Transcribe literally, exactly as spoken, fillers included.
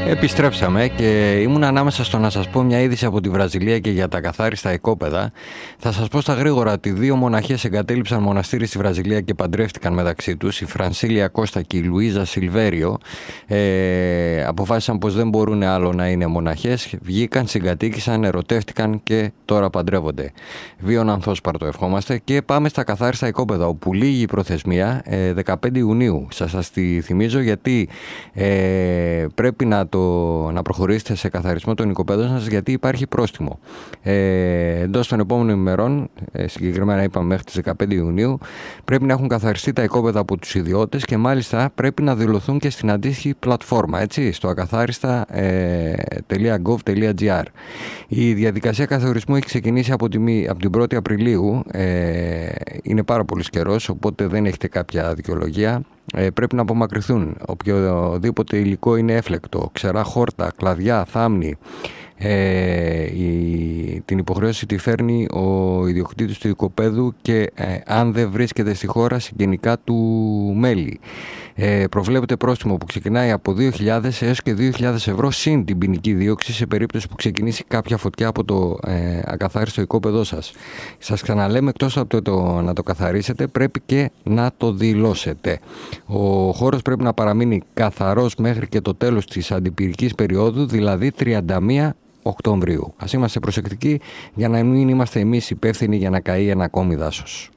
Επιστρέψαμε και ήμουν ανάμεσα στο να σας πω μια είδηση από τη Βραζιλία και για τα καθάριστα οικόπεδα. Θα σας πω στα γρήγορα ότι δύο μοναχές εγκατέλειψαν μοναστήρι στη Βραζιλία και παντρεύτηκαν μεταξύ τους. Η Φρανσίλια Κώστα και η Λουίζα Σιλβέριο ε, αποφάσισαν πως δεν μπορούν άλλο να είναι μοναχές. Βγήκαν, συγκατοίκησαν, ερωτεύτηκαν και τώρα παντρεύονται. Βίων ανθόσπαρτο ευχόμαστε. Και πάμε στα καθάριστα οικόπεδα, όπου λήγει η προθεσμία ε, δεκαπέντε Ιουνίου. Σας, σας τη θυμίζω γιατί ε, πρέπει να Το, να προχωρήσετε σε καθαρισμό των οικοπαίδων σας, γιατί υπάρχει πρόστιμο. Ε, εντός των επόμενων ημερών, ε, συγκεκριμένα είπαμε μέχρι τις δεκαπέντε Ιουνίου, πρέπει να έχουν καθαριστεί τα οικόπεδα από τους ιδιώτες και μάλιστα πρέπει να δηλωθούν και στην αντίστοιχη πλατφόρμα, έτσι, στο ακαθάριστα τελεία γκοβ τελεία τζι άρ. Η διαδικασία καθορισμού έχει ξεκινήσει από, τη, από την πρώτη Απριλίου. Ε, είναι πάρα πολύ καιρός, οπότε δεν έχετε κάποια δικαιολογία. Ε, πρέπει να απομακρυνθούν οποιοδήποτε υλικό είναι έφλεκτο, ξερά χόρτα, κλαδιά, θάμνη. Ε, η, την υποχρέωση τη φέρνει ο ιδιοκτήτης του οικοπαίδου και ε, αν δεν βρίσκεται στη χώρα συγγενικά του μέλη. Ε, προβλέπεται πρόστιμο που ξεκινάει από δύο χιλιάδες έως και δύο χιλιάδες ευρώ συν την ποινική δίωξη σε περίπτωση που ξεκινήσει κάποια φωτιά από το ε, ακαθάριστο οικόπεδό σας. Σας ξαναλέμε, εκτός από το, το να το καθαρίσετε, πρέπει και να το δηλώσετε. Ο χώρος πρέπει να παραμείνει καθαρός μέχρι και το τέλος της αντιπυρικής περίοδου, δηλαδή τριάντα μία Οκτωβρίου. Ας είμαστε προσεκτικοί για να μην είμαστε εμείς υπεύθυνοι για να καεί ένα ακόμη δάσος.